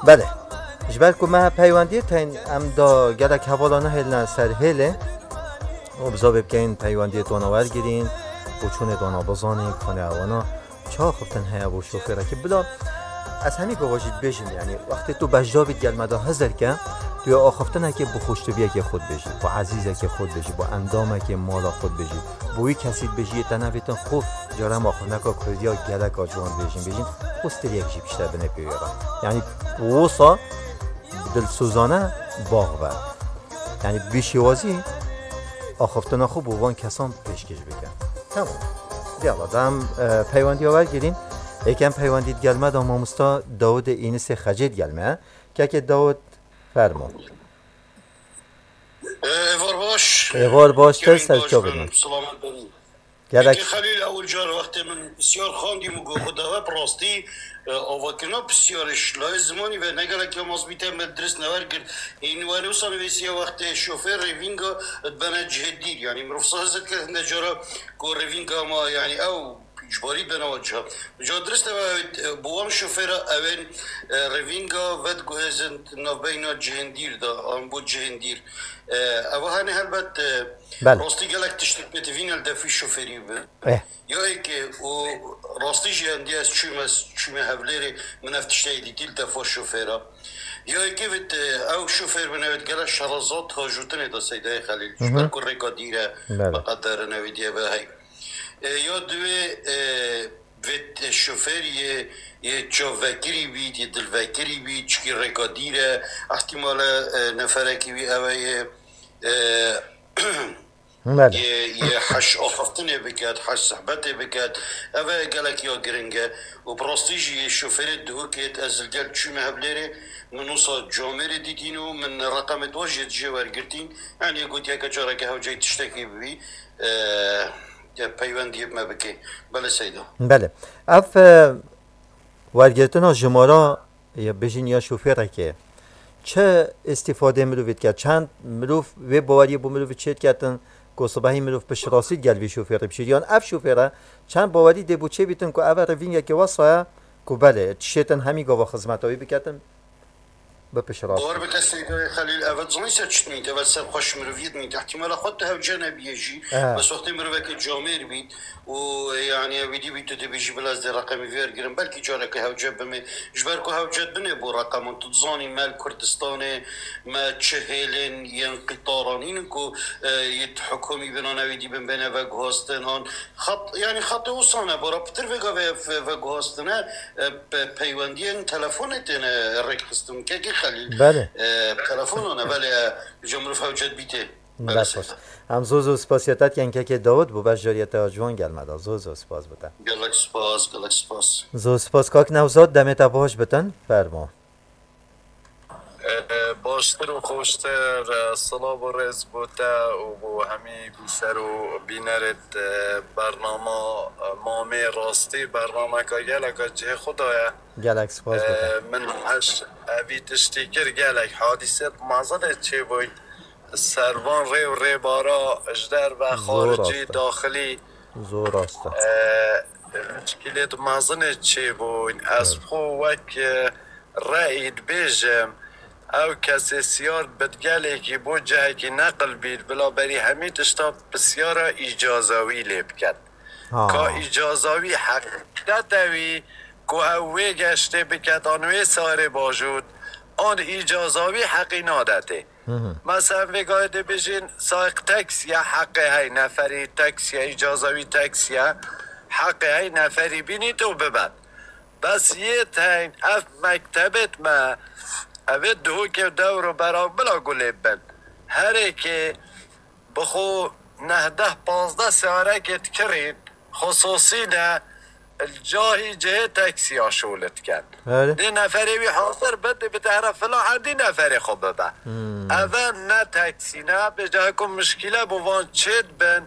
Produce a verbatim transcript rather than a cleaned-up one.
بله جبال که ما پیوندی تین ام دا گلک حوالانه هلن سر هله و بزا ببکین پیوندی داناور گیرین و چون دانا بزانین کنه اوانا چه خفتن هیا و شوفره که بلا از همین که واجد بیشین یعنی وقتی تو بجابید گل مدا هزار که توی آخفتن که بخوشتویه که خود بشی با عزیزه که خود بشی با اندامه که مالا خود بشی بوی کسی بشی تنویتون خوب جارم آخونه که کردیا گلک آجوان بشین بشین خوستر یک جی بیشتر بنه پیویرا یعنی وصا دل سوزانه باغ بر یعنی بیشیوازی آخفتن خوب بوان کسان پیشکش بکن تمام دیالا دام پیوندی آور گیرین یکم پیوندید گلمه دام مامستا داود اینس خجید گلمه که که داود فرما ایوار باش ایوار باش ترس از چا بدن سلامت بریم گلک که خلیل اول جار وقتی من بسیار خواندیم و گفت داوه پراستی آواکنا بسیارش لای زمانی و نگره که مازبیت مدرس نور کرد این وانوسا نویسی وقتی شوفر ریوینگا بنا جهدیر یعنی مرفصه هزت که نجارا که ریوینگا ما یعنی او اجباری بنواجه جا درست بوام شوفر اول ریوینگا ود گوهزند نبینا جهندیر دا آن بود جهندیر او هنه هلبت راستی گلک تشتیت متوین الدفی شوفری بود یا ای که راستی جهندی از چوم از چوم هفلری من افتشتایی دیتیل دفا شوفرا یا ای که او شوفر بنوید گلک شرازات هاجوتنه دا سیده خلیل شبر که ریکا دیره بقدر نویدیه به هی یا دوی ویت شوفر یه یه چاوکری بید یه دلوکری بید چکی رکادیره احتمال نفره که بی اوه یه یه حش آخفتنه بکد حش صحبته بکد اوه گلک یا گرنگه و براستیج یه شوفر دو کت از الگل چوی محبلره منوصا جامعه دیدینو من رقم دواجه جوار گرتین یعنی گوت یکا چاره که هاو جای تشتکی ببی پیوندی ما بکی بله سیدا بله اف ورگرتنا جمارا یا بجین یا شوفره که چه استفاده مروفید کرد چند مروف و باوری بو مروف چید کردن که صبحی مروف بش راسید گلوی شوفره بشید یان اف شوفره چند باوری دی بو چه بیتن که اول روینگه که واسه که بله چیتن همی گاوا خدمتایی بکردن بپش راست باور بکسی که خلیل اول زنی سرچت میید اول سر خوش مروفید میید احتمال خود ته جنبیه جی بس وقتی مروفه که جامعه بید و یعنی ویدی بید تو تبیجی بلاز در رقمی ویر گرم بلکی جاره که هوجه بمه جبر که هوجه بنه بو رقم تزانی مال کردستان ما چهلن ین قطارانین که یت حکومی بنا ویدی بم بنه و گهاستن آن خط یعنی خط وصانه برا بتر وگا و گهاستنه پیوندین تلفنتن رکستم که خلیل بله تلفنونه بله جمهور فوجد بیته بله هم زو زو سپاسیتت ینکه که داود بو بش جاریت آجوان گلمدا زو زو سپاس بتن گلک سپاس گلک سپاس زو سپاس کاک نوزاد دمت باش بتن فرما باشتر و خوشتر سلام و رز بوده و بو همی بیسر و بینرد برنامه مامه راستی برنامه که گلک جه خدایه گلک سپاس بتن من هش اوی تشتیکر گلک حادثت مازده چه بوی سروان ری و ری بارا اجدر و خارجی داخلی زور آسته مشکلت مازنه چه بوی از خو وک رأید بیجم او کسی سیار بدگلی که بو جایی که نقل بید بلا بری همه تشتا بسیارا ایجازاوی لیب کد که ایجازاوی حقیقت اوی که اوی گشته بکد آنوی ساره باجود آن ایجازاوی حقی نادته مثلا بگاهده بشین سایق تکسیه حقی های نفری تکسیه ایجازاوی تکسیه حقی های نفری بینی تو ببند بس یه تین اف مکتبت ما اوه دو که دور برا بلا گله بند هره که بخو نهده پانزده سیاره که تکرین خصوصی نه جاهی جه تکسی ها شولت کن دی نفری بی حاضر بده به طرف فلا دی نفری خوب ببه اوه نه تکسی نه به جای که مشکله بوان چید بند